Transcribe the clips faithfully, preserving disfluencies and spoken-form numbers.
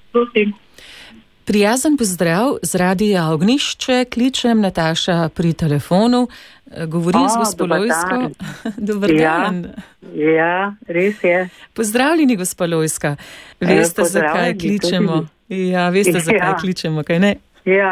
prosim. Prijazen pozdrav z Radia Ognjišče, kličem Nataša pri telefonu, govorim z gospo Lojsko. Dober dan. Ja, ja, res je. Pozdravljeni, gospa Lojska. Veste, zakaj kličemo? Ja, veste, zakaj ja. kličemo, kaj ne? Ja.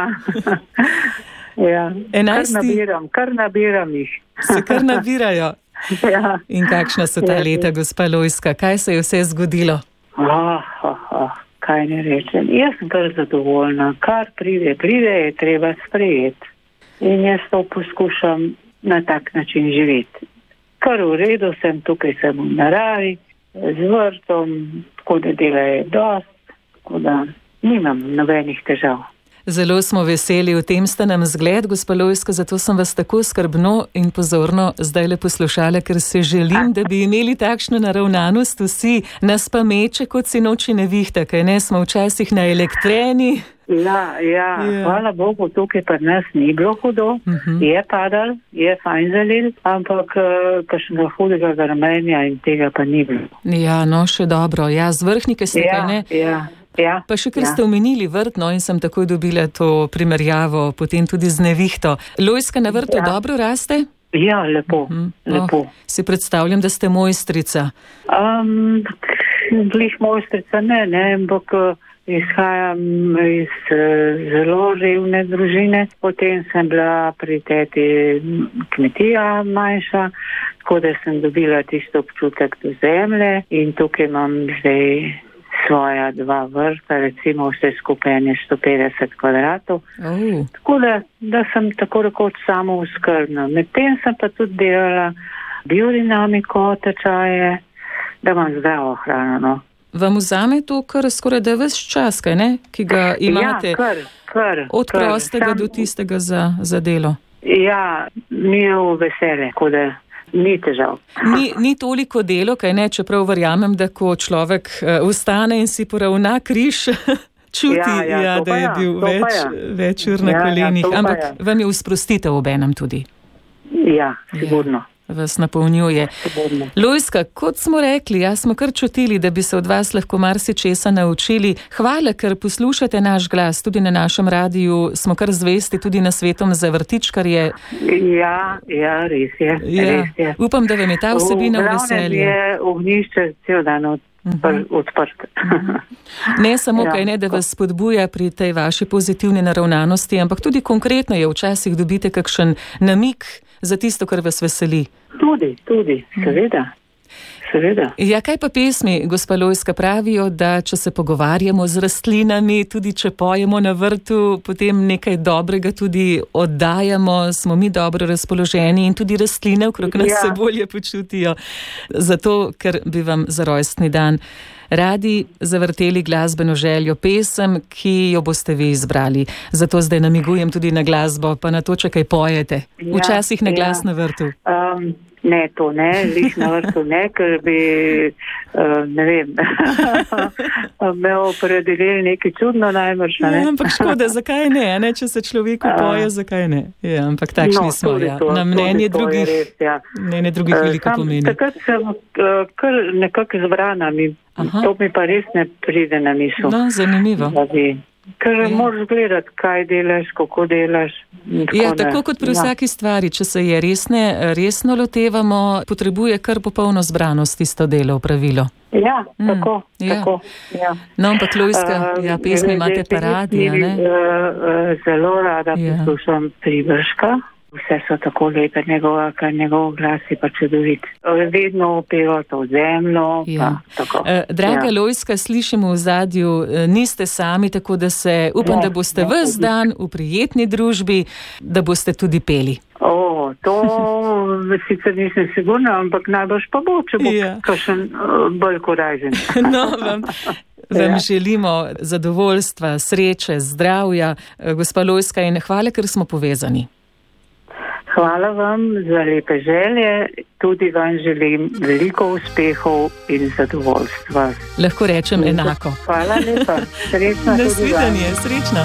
ja. Enajsti... Kar nabiram, kar nabiram jih. Se kar nabirajo. Ja. In kakšna so ta ja, leta, gospa Lojska? Kaj se je vse zgodilo? Oh, oh, oh. Kaj ne rečem, jaz sem kar zadovoljna, kar pride, pride je treba sprejeti in jaz to poskušam na tak način živeti. Kar v redu sem, tukaj sem v naravi, z vrtom, tako da delajo dost, tako da nimam nobenih težav. Zelo smo veseli, v tem ste nam zgled, gospa Lojska, zato sem vas tako skrbno in pozorno zdaj le poslušala, ker se želim, da bi imeli takšno naravnanost vsi, nas pa meče kot si noči nevihta, kaj ne, smo včasih na elektreni. Ja, ja, ja. Hvala Bogu, tukaj pa nas ni bilo hudo, uh-huh. je padal, je fajn zalil, ampak kakšnega hudega grmenja in tega pa ni bilo. Ja, no, še dobro, ja, z vrhnike ste, ja, kaj ne? Ja. Ja, pa še ker ja. ste omenili vrt, no, in sem takoj dobila to primerjavo, potem tudi z nevihto. Lojska na vrtu ja. dobro raste? Ja, lepo, uh-huh. lepo. Oh, si predstavljam, da ste mojstrica. Um, glih mojstrica ne, ne, ampak izhajam iz zelo revne družine, potem sem bila pri teti kmetija manjša, tako da sem dobila tisto občutek do zemlje in tukaj imam zdaj svoja dva vrta, recimo vse skupaj sto petdeset kvadratov. Oh. Tako da, da sem tako rekoč samo uskrbna. Medtem sem pa tudi delala biodinamiko, tečaje, da imam zdravo hrano. No. Vam vzame to kar skoraj da ves čas, kaj ne? Ki ga imate ja, kar, kar, od kar. prostega Sam... do tistega za, za delo. Ja, mi je v veselje, tako da ni težav. Ni, ni toliko delo, kaj ne, čeprav verjamem, da ko človek uh, vstane in si poravna križ, čuti, ja, ja, ja, da je ja, bil več, ja. več ur na ja, kolenih. ja, ampak ja. vam je vzprostitev obenem tudi. Ja, sigurno. Ja. Vas napolnjuje. Lojska, kot smo rekli, ja, smo kar čutili, da bi se od vas lahko marsičesa naučili. Hvala, ker poslušate naš glas. Tudi na našem radiju smo kar zvesti tudi na Svetom za vrtičkarje. Ja, ja, res je. Ja. Res je. Upam, da vam je ta vsebina v veselje. Je Ognjišče cel dan od, uh-huh. odprt. Uh-huh. Ne samo, ja. kaj ne, da vas spodbuja pri tej vaši pozitivni naravnanosti, ampak tudi konkretno je včasih dobite kakšen namik za tisto, kar vas veseli. Tudi, tudi, seveda. seveda. Ja, kaj pa pesmi, gospa Lojska, pravijo, da če se pogovarjamo z rastlinami, tudi če pojemo na vrtu, potem nekaj dobrega tudi oddajamo, smo mi dobro razpoloženi in tudi rastline okrog nas ja. se bolje počutijo. Zato, ker bi vam za rojstni dan radi zavrteli glasbeno željo, pesem, ki jo boste vi izbrali. Zato zdaj namigujem tudi na glasbo, pa na to, če kaj pojete. Ja, Včasih na glas ja. na vrtu. Um, ne, to ne, lih na vrtu ne, ker bi, uh, ne vem, me opredelili nekaj čudno najbrž. Ne? Ja, ampak škoda, zakaj ne, ne? Če se človeku poje, zakaj ne? Ja, ampak takšni no, smo, ja. To, na mnenje drugih, res, ja. mnenje drugih veliko Sam, pomeni. Takrat sem uh, kar nekako zbrana, mi, to mi pa res ne pride na misel. No, zanimivo. Ker ja. moraš gledati, kaj delaš, kako delaš. Tako ja, da, tako kot pri ja. vsaki stvari, če se je resne, resno lotevamo, potrebuje kar popolno zbranost tisto delo, pravilo. Ja, mm, tako, ja. tako. Ja. No, ampak Lojska, uh, ja, pesmi imate pa radi, a ne? Uh, uh, zelo rada ja. poslušam Pribrška. Vse so tako lepe, njegova, kar njegov glas je pa čudovit. Vedno opeva to zemljo. Ja. E, draga ja. Lojska, slišimo v zadju, niste sami, tako da se upam, ne, da boste ne, ves dan v prijetni družbi, da boste tudi peli. O, to sicer nisem sigurna, ampak najbolj pa bo, če bo ja. kakšen uh, bolj korajžen. No, vam... Vam ja. želimo zadovoljstva, sreče, zdravja, gospa Lojska, in hvala, ker smo povezani. Hvala vam za lepe želje, tudi vam želim veliko uspehov in zadovoljstva. Lahko rečem enako. Hvala lepa, srečno tudi vam. Nasvidenje, srečno.